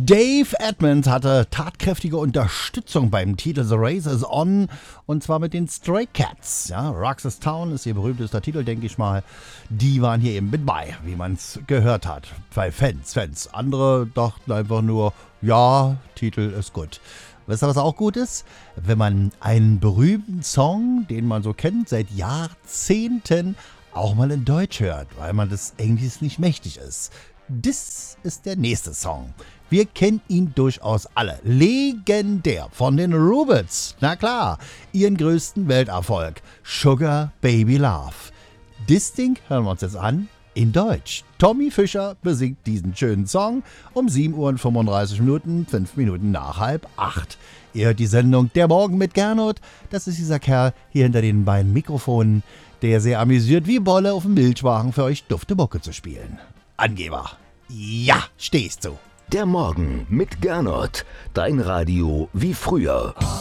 Dave Edmunds hatte tatkräftige Unterstützung beim Titel The Race is On, und zwar mit den Stray Cats. Ja, Roxas Town ist ihr berühmtester Titel, denke ich mal. Die waren hier eben mit bei, wie man es gehört hat. Bei Fans. Andere dachten einfach nur, ja, Titel ist gut. Wisst ihr, was auch gut ist? Wenn man einen berühmten Song, den man so kennt, seit Jahrzehnten auch mal in Deutsch hört, weil man des Englisches nicht mächtig ist. Das ist der nächste Song. Wir kennen ihn durchaus alle. Legendär von den Rubettes. Na klar, ihren größten Welterfolg. Sugar Baby Love. Das Ding hören wir uns jetzt an in Deutsch. Tommy Fischer besingt diesen schönen Song um 7:35 Uhr, 5 Minuten nach 7:30. Ihr hört die Sendung Der Morgen mit Gernot. Das ist dieser Kerl hier hinter den beiden Mikrofonen, der sehr amüsiert wie Bolle auf dem Milchwagen für euch dufte Mucke zu spielen. Angeber. Ja, stehst du. Der Morgen mit Gernot. Dein Radio wie früher.